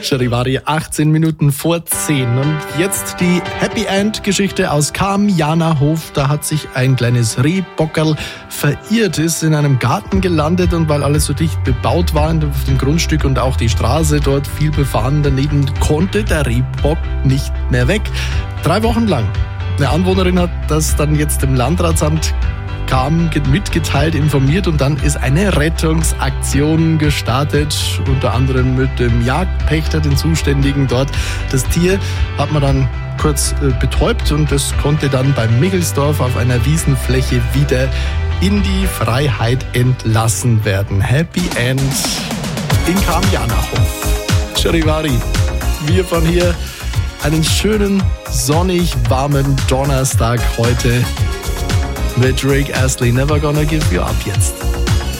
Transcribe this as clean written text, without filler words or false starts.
Charivari, 18 Minuten vor 10. Und jetzt die Happy End Geschichte aus Cham-Jana-Hof. Da hat sich ein kleines Rehbockerl verirrt, ist in einem Garten gelandet, und weil alles so dicht bebaut war auf dem Grundstück und auch die Straße dort viel befahren daneben, konnte der Rehbock nicht mehr weg. 3 Wochen lang. Eine Anwohnerin hat das dann jetzt im Landratsamt mitgeteilt, informiert, und dann ist eine Rettungsaktion gestartet, unter anderem mit dem Jagdpächter, den Zuständigen dort. Das Tier hat man dann kurz betäubt, und das konnte dann bei Michelsdorf auf einer Wiesenfläche wieder in die Freiheit entlassen werden. Happy End in Cham-Jana-Hof. Charivari, wir von hier einen schönen, sonnig warmen Donnerstag heute mit Rick Astley. Never Gonna Give You Up jetzt.